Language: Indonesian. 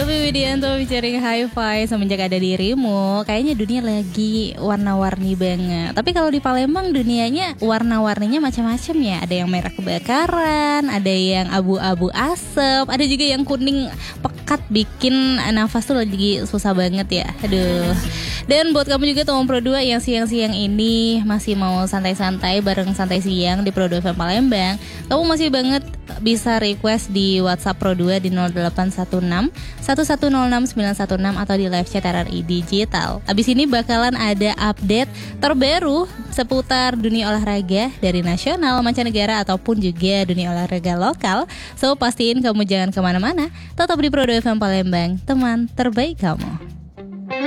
Yopi Widianto featuring Hi-Fi semenjak ada dirimu. Kayaknya dunia lagi warna-warni banget. Tapi kalau di Palembang dunianya warna-warninya macam-macam ya. Ada yang merah kebakaran, ada yang abu-abu asap, ada juga yang kuning pekat bikin nafas tuh lagi susah banget ya. Aduh. Dan buat kamu juga teman Pro 2 yang siang-siang ini masih mau santai-santai bareng santai siang di Pro 2 FM Palembang, kamu masih banget bisa request di WhatsApp Pro 2 di 0816 1106 916 atau di live chat RRI Digital. Abis ini bakalan ada update terbaru seputar dunia olahraga dari nasional, mancanegara ataupun juga dunia olahraga lokal. So pastiin kamu jangan kemana-mana, tetap di Pro 2 FM Palembang, teman terbaik kamu.